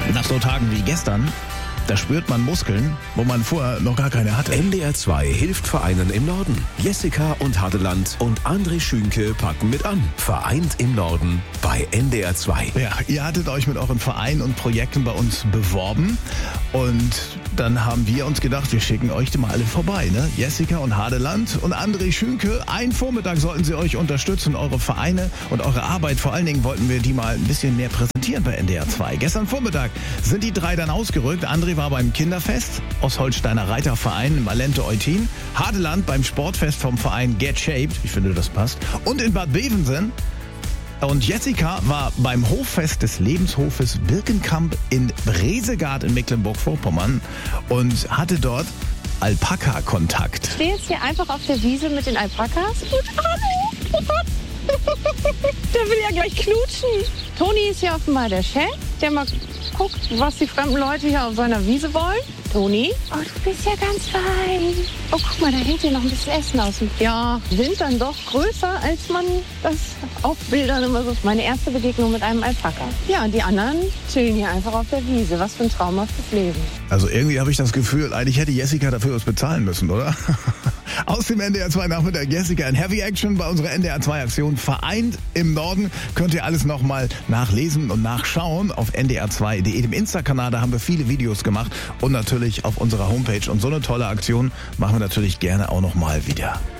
Nach so Tagen wie gestern, da spürt man Muskeln, wo man vorher noch gar keine hatte. NDR 2 hilft Vereinen im Norden. Jessica und Hadeland und André Schünke packen mit an. Vereint im Norden bei NDR 2. Ja, ihr hattet euch mit euren Vereinen und Projekten bei uns beworben und dann haben wir uns gedacht, wir schicken euch die mal alle vorbei, ne? Jessica und Hadeland und André Schünke. Einen Vormittag sollten sie euch unterstützen, eure Vereine und eure Arbeit. Vor allen Dingen wollten wir die mal ein bisschen mehr präsentieren bei NDR 2. Gestern Vormittag sind die drei dann ausgerückt. André war beim Kinderfest aus Holsteiner Reiterverein im Alente Eutin. Hadeland beim Sportfest vom Verein Get Shaped. Ich finde, das passt. Und in Bad Bevensen. Und Jessica war beim Hoffest des Lebenshofes Birkenkamp in Bresegard in Mecklenburg-Vorpommern und hatte dort Alpaka-Kontakt. Ich stehe jetzt hier einfach auf der Wiese mit den Alpakas. Und hallo! Oh Gott! Der will ja gleich knutschen. Toni ist ja offenbar der Chef, der mal guckt, was die fremden Leute hier auf seiner Wiese wollen. Toni? Oh, du bist ja ganz fein. Oh, guck mal, da hängt hier noch ein bisschen Essen aus. Ja, sind dann doch größer, als man das auf Bildern immer so. Meine erste Begegnung mit einem Alpaka. Ja, die anderen chillen hier einfach auf der Wiese. Was für ein traumhaftes Leben. Also irgendwie habe ich das Gefühl, eigentlich hätte Jessica dafür was bezahlen müssen, oder? Aus dem NDR 2 Nachmittag Jessica in Heavy Action bei unserer NDR 2 Aktion Vereint im Norden. Könnt ihr alles nochmal nachlesen und nachschauen auf ndr2.de, dem Insta-Kanal. Da haben wir viele Videos gemacht und natürlich auf unserer Homepage. Und so eine tolle Aktion machen wir natürlich gerne auch nochmal wieder.